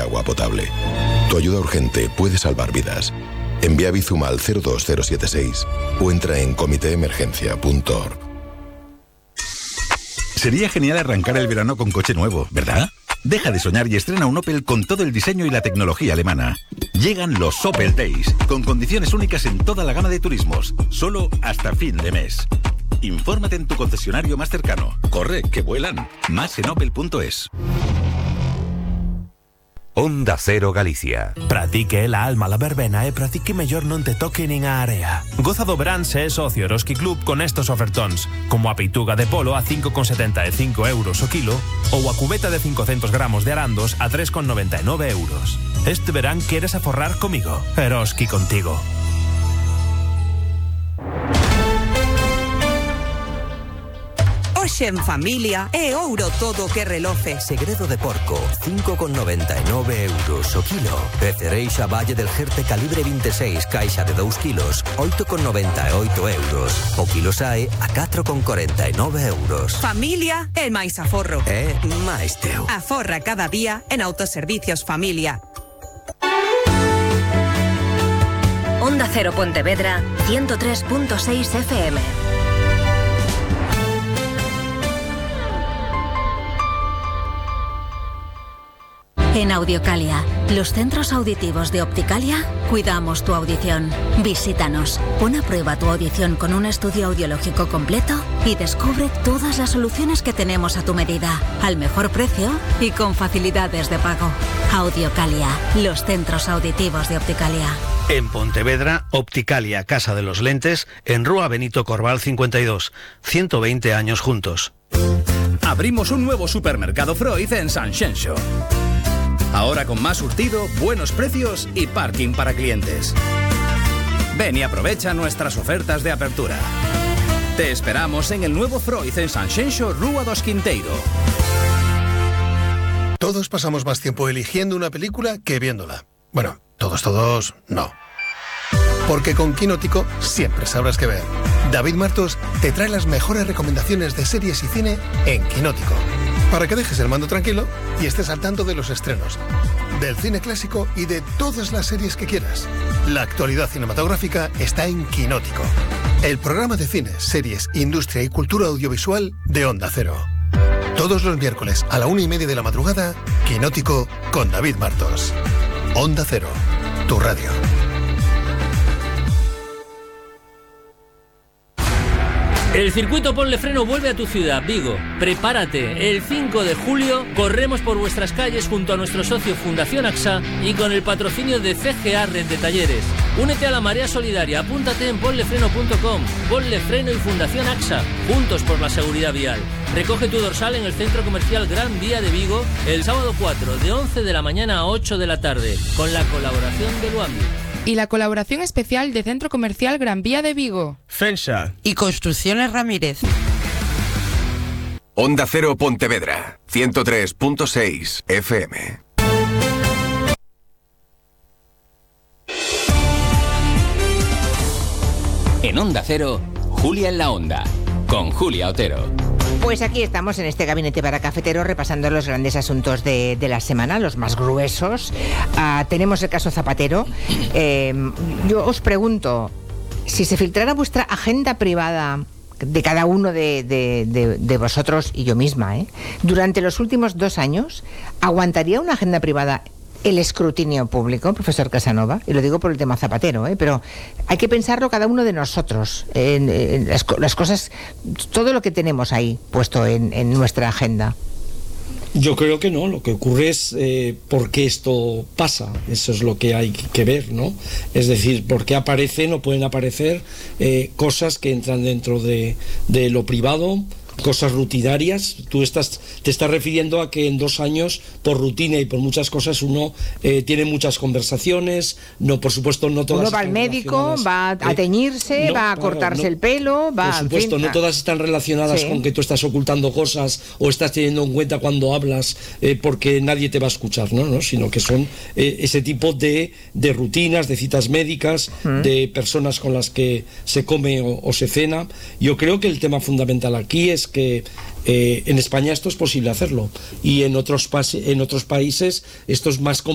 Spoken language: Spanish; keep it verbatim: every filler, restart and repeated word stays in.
agua potable. Tu ayuda urgente puede salvar vidas. Envía Bizum al cero dos cero siete seis o entra en comité emergencia punto org. Sería genial arrancar el verano con coche nuevo, ¿verdad? Deja de soñar y estrena un Opel con todo el diseño y la tecnología alemana. Llegan los Opel Days, con condiciones únicas en toda la gama de turismos, solo hasta fin de mes. Infórmate en tu concesionario más cercano. Corre, que vuelan. Más en opel punto es. Onda Cero Galicia. Pratique la alma la verbena e pratique mellor non te toque nin a area. Goza do verán se é socio Eroski Club con estos ofertóns, como a peituga de polo a cinco con setenta e cinco euros o kilo ou a cubeta de cincocentos gramos de arandos a tres con noventa e nove euros. Este verán queres aforrar comigo. Eroski contigo. Hoxe en familia é ouro todo que reloce. Segredo de porco, cinco con noventa e nove euros o kilo. E cereixa Valle del Jerte calibre veintiséis, caixa de dous kilos, oito con noventa e oito euros. O kilo sae a catro con cuarenta e nove euros. Familia é máis aforro. É máis teu. Aforra cada día en Autoservicios Familia. Onda Cero Pontevedra, ciento tres punto seis F M. En Audiocalia, los centros auditivos de Opticalia, cuidamos tu audición. Visítanos, pon a prueba tu audición con un estudio audiológico completo y descubre todas las soluciones que tenemos a tu medida, al mejor precio y con facilidades de pago. Audiocalia, los centros auditivos de Opticalia. En Pontevedra, Opticalia, Casa de los Lentes, en Rúa Benito Corval cincuenta y dos, ciento veinte años juntos. Abrimos un nuevo supermercado Freud en Sanxenxo. Ahora con más surtido, buenos precios y parking para clientes. Ven y aprovecha nuestras ofertas de apertura. Te esperamos en el nuevo Freud en Sanxenxo, Rúa dos Quinteiro. Todos pasamos más tiempo eligiendo una película que viéndola. Bueno, todos, todos, no. Porque con Quinótico siempre sabrás qué ver. David Martos te trae las mejores recomendaciones de series y cine en Quinótico. Para que dejes el mando tranquilo y estés al tanto de los estrenos, del cine clásico y de todas las series que quieras. La actualidad cinematográfica está en Quinótico, el programa de cine, series, industria y cultura audiovisual de Onda Cero. Todos los miércoles a la una y media de la madrugada, Quinótico con David Martos. Onda Cero, tu radio. El circuito Ponle Freno vuelve a tu ciudad, Vigo. Prepárate, el cinco de julio corremos por vuestras calles junto a nuestro socio Fundación AXA y con el patrocinio de C G A Red de Talleres. Únete a la marea solidaria, apúntate en ponle freno punto com. Ponle Freno y Fundación AXA, juntos por la seguridad vial. Recoge tu dorsal en el Centro Comercial Gran Vía de Vigo el sábado cuatro, de once de la mañana a ocho de la tarde, con la colaboración de Luambi. Y la colaboración especial de Centro Comercial Gran Vía de Vigo. Fensa. Y Construcciones Ramírez. Onda Cero Pontevedra, ciento tres punto seis F M. En Onda Cero, Julia en la Onda, con Julia Otero. Pues aquí estamos en este gabinete para cafeteros repasando los grandes asuntos de, de la semana, los más gruesos. Uh, tenemos el caso Zapatero. Eh, yo os pregunto, si se filtrara vuestra agenda privada de cada uno de, de, de, de vosotros y yo misma, ¿eh? durante los últimos dos años, ¿aguantaría una agenda privada el escrutinio público, profesor Casanova? Y lo digo por el tema Zapatero, ¿eh? Pero hay que pensarlo cada uno de nosotros, en, en las, las cosas, todo lo que tenemos ahí puesto en, en nuestra agenda. Yo creo que no, lo que ocurre es eh, por qué esto pasa, eso es lo que hay que ver, ¿no? Es decir, por qué aparecen o pueden aparecer eh, cosas que entran dentro de, de lo privado, cosas rutinarias. Tú estás te estás refiriendo a que en dos años, por rutina y por muchas cosas, uno eh, tiene muchas conversaciones. No, por supuesto, no todas. Uno va al médico, va a teñirse, eh, no, va a cortarse no, el pelo, va. Por supuesto, en fin, no todas están relacionadas sí. con que tú estás ocultando cosas o estás teniendo en cuenta cuando hablas eh, porque nadie te va a escuchar, no, no, sino que son eh, ese tipo de, de rutinas, de citas médicas, mm. de personas con las que se come o, o se cena. Yo creo que el tema fundamental aquí es que eh, en España esto es posible hacerlo y en otros, en otros países esto es más complicado.